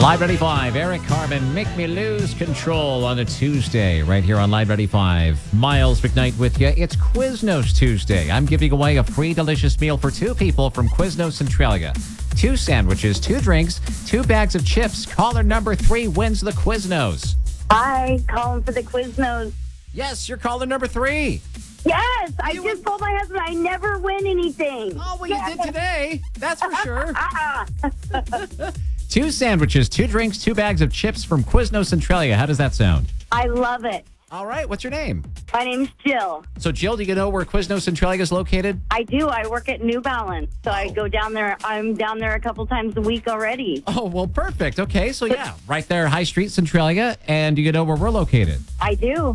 Live 95, Eric Carmen, Make Me Lose Control on a Tuesday, right here on Live 95. Miles McKnight with you. It's Quiznos Tuesday. I'm giving away a free delicious meal for two people from Quiznos Centralia. 2 sandwiches, 2 drinks, 2 bags of chips. Caller number 3 wins the Quiznos. Hi, calling for the Quiznos. Yes, you're caller number 3. Yes, I just told my husband I never win anything. Oh, well, you did today. That's for sure. 'Cause 2 sandwiches, 2 drinks, 2 bags of chips from Quiznos Centralia. How does that sound? I love it. All right, what's your name? My name's Jill. So, Jill, do you know where Quiznos Centralia is located? I do. I work at New Balance. So I go down there. I'm down there a couple times a week already. Oh, well, perfect. Okay, so yeah, right there, High Street, Centralia. And do you know where we're located? I do.